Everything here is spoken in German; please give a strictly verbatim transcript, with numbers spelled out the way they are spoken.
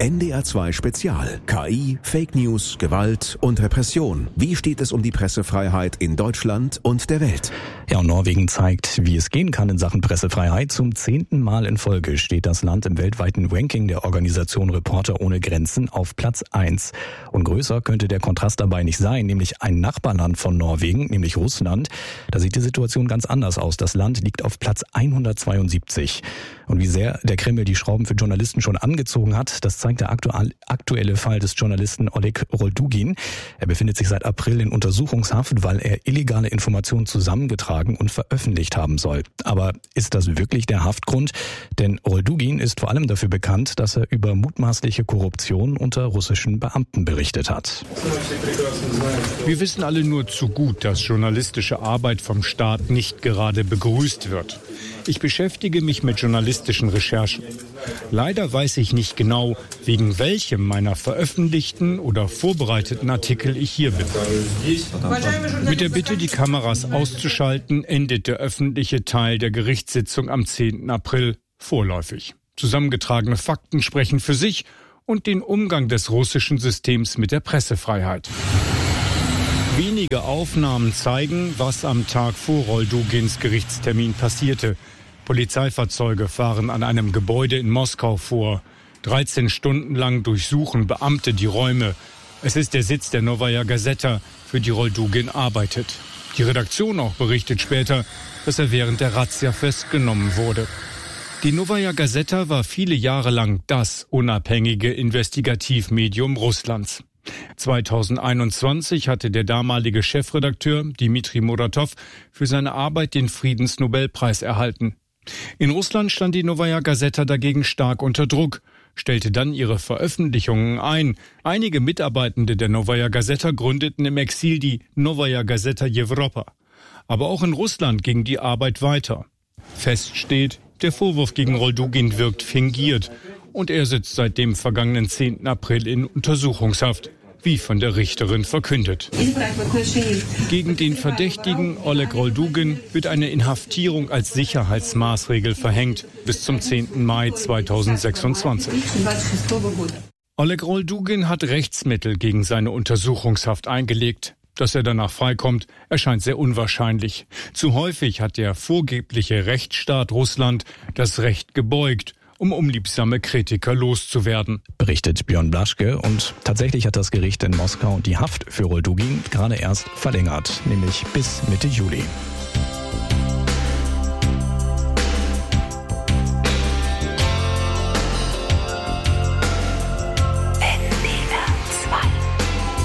N D R zwei Spezial. K I, Fake News, Gewalt und Repression. Wie steht es um die Pressefreiheit in Deutschland und der Welt? Ja, und Norwegen zeigt, wie es gehen kann in Sachen Pressefreiheit. Zum zehnten Mal in Folge steht das Land im weltweiten Ranking der Organisation Reporter ohne Grenzen auf Platz eins. Und größer könnte der Kontrast dabei nicht sein, nämlich ein Nachbarland von Norwegen, nämlich Russland. Da sieht die Situation ganz anders aus. Das Land liegt auf Platz hundertzweiundsiebzig. Und wie sehr der Kreml die Schrauben für Journalisten schon angezogen hat, das zeigt der aktuelle Fall des Journalisten Oleg Roldugin. Er befindet sich seit April in Untersuchungshaft, weil er illegale Informationen zusammengetragen und veröffentlicht haben soll. Aber ist das wirklich der Haftgrund? Denn Roldugin ist vor allem dafür bekannt, dass er über mutmaßliche Korruption unter russischen Beamten berichtet hat. Wir wissen alle nur zu gut, dass journalistische Arbeit vom Staat nicht gerade begrüßt wird. Ich beschäftige mich mit journalistischen Recherchen. Leider weiß ich nicht genau, wegen welchem meiner veröffentlichten oder vorbereiteten Artikel ich hier bin. Mit der Bitte, die Kameras auszuschalten, endet der öffentliche Teil der Gerichtssitzung am zehnten April vorläufig. Zusammengetragene Fakten sprechen für sich und den Umgang des russischen Systems mit der Pressefreiheit. Wenige Aufnahmen zeigen, was am Tag vor Roldugins Gerichtstermin passierte. Polizeifahrzeuge fahren an einem Gebäude in Moskau vor. dreizehn Stunden lang durchsuchen Beamte die Räume. Es ist der Sitz der Novaya Gazeta, für die Roldugin arbeitet. Die Redaktion auch berichtet später, dass er während der Razzia festgenommen wurde. Die Novaya Gazeta war viele Jahre lang das unabhängige Investigativmedium Russlands. zweitausendeinundzwanzig hatte der damalige Chefredakteur Dmitri Muratov für seine Arbeit den Friedensnobelpreis erhalten. In Russland stand die Novaya Gazeta dagegen stark unter Druck, stellte dann ihre Veröffentlichungen ein. Einige Mitarbeitende der Novaya Gazeta gründeten im Exil die Novaya Gazeta Europa. Aber auch in Russland ging die Arbeit weiter. Fest steht, der Vorwurf gegen Roldugin wirkt fingiert und er sitzt seit dem vergangenen zehnten April in Untersuchungshaft, wie von der Richterin verkündet. Gegen den Verdächtigen Oleg Roldugin wird eine Inhaftierung als Sicherheitsmaßregel verhängt bis zum zehnten Mai zweitausendsechsundzwanzig. Oleg Roldugin hat Rechtsmittel gegen seine Untersuchungshaft eingelegt. Dass er danach freikommt, erscheint sehr unwahrscheinlich. Zu häufig hat der vorgebliche Rechtsstaat Russland das Recht gebeugt, um unliebsame Kritiker loszuwerden. Berichtet Björn Blaschke. Und tatsächlich hat das Gericht in Moskau die Haft für Roldugin gerade erst verlängert, nämlich bis Mitte Juli.